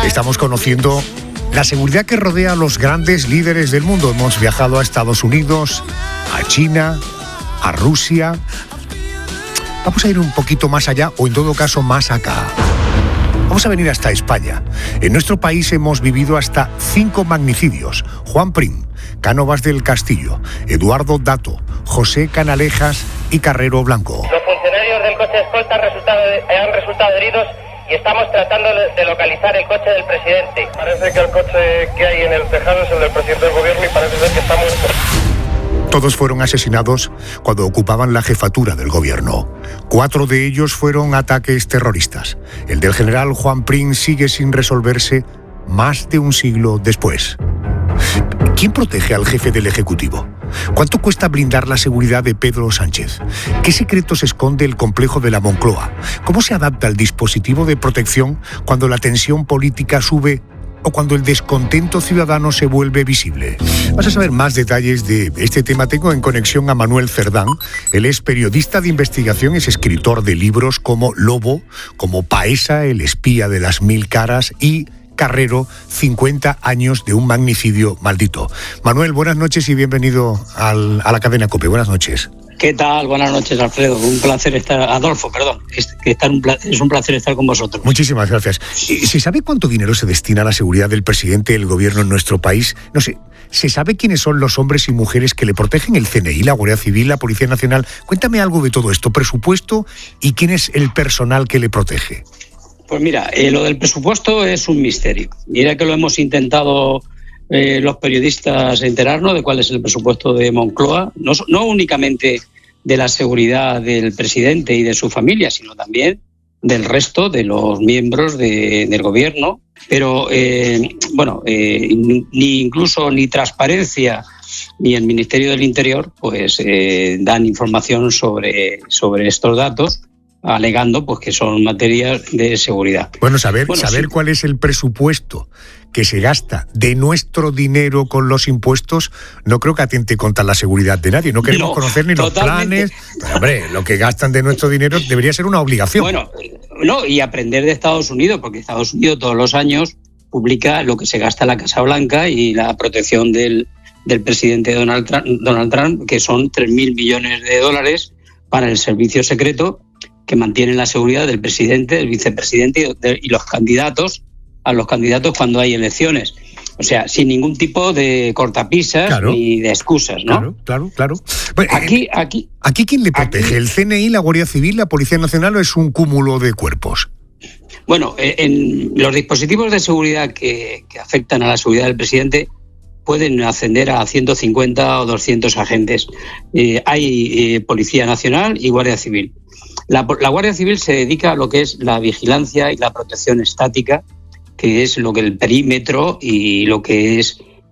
Estamos conociendo la seguridad que rodea a los grandes líderes del mundo. Hemos viajado a Estados Unidos, a China, a Rusia. Vamos a ir un poquito más allá, o en todo caso más acá. Vamos a venir hasta España. En nuestro país hemos vivido hasta 5 magnicidios. Juan Prim, Cánovas del Castillo, Eduardo Dato, José Canalejas y Carrero Blanco. Los funcionarios del coche de escolta han resultado heridos y estamos tratando de localizar el coche del presidente. Parece que el coche que hay en el tejado es el del presidente del gobierno y parece ser que está muerto. Todos fueron asesinados cuando ocupaban la jefatura del gobierno. 4 de ellos fueron ataques terroristas. El del general Juan Prim sigue sin resolverse más de un siglo después. ¿Quién protege al jefe del Ejecutivo? ¿Cuánto cuesta blindar la seguridad de Pedro Sánchez? ¿Qué secretos esconde el complejo de la Moncloa? ¿Cómo se adapta el dispositivo de protección cuando la tensión política sube o cuando el descontento ciudadano se vuelve visible? Vas a saber más detalles de este tema. Tengo en conexión a Manuel Cerdán. Él es periodista de investigación, es escritor de libros como Lobo, como Paesa, el espía de las 1000 caras, y Carrero, 50 años de un magnicidio maldito. Manuel, buenas noches y bienvenido a la cadena COPE. Buenas noches. ¿Qué tal? Buenas noches, Alfredo. Un placer estar... Adolfo, perdón. Es un placer estar con vosotros. Muchísimas gracias. ¿Se sabe cuánto dinero se destina a la seguridad del presidente y del gobierno en nuestro país? No sé, ¿se sabe quiénes son los hombres y mujeres que le protegen? ¿El CNI, la Guardia Civil, la Policía Nacional? Cuéntame algo de todo esto, presupuesto y quién es el personal que le protege. Pues mira, lo del presupuesto es un misterio. Mira que lo hemos intentado los periodistas enterarnos de cuál es el presupuesto de Moncloa, no únicamente de la seguridad del presidente y de su familia, sino también del resto de los miembros del gobierno. Pero, ni Transparencia ni el Ministerio del Interior pues dan información sobre estos datos, alegando pues que son materias de seguridad. Bueno, saber sí. Cuál es el presupuesto que se gasta de nuestro dinero con los impuestos, no creo que atente contra la seguridad de nadie. No queremos conocer ni totalmente los planes. Pero, hombre, lo que gastan de nuestro dinero debería ser una obligación. Bueno, y aprender de Estados Unidos, porque Estados Unidos todos los años publica lo que se gasta en la Casa Blanca y la protección del presidente Donald Trump, que son 3.000 millones de dólares para el servicio secreto, que mantienen la seguridad del presidente, del vicepresidente y los candidatos, a los candidatos cuando hay elecciones. O sea, sin ningún tipo de cortapisas ni de excusas, ¿no? Claro. Bueno, ¿Aquí quién le protege? ¿El CNI, la Guardia Civil, la Policía Nacional o es un cúmulo de cuerpos? Bueno, en los dispositivos de seguridad que afectan a la seguridad del presidente pueden ascender a 150 o 200 agentes. Hay Policía Nacional y Guardia Civil. La Guardia Civil se dedica a lo que es la vigilancia y la protección estática, que es lo que el perímetro y lo que es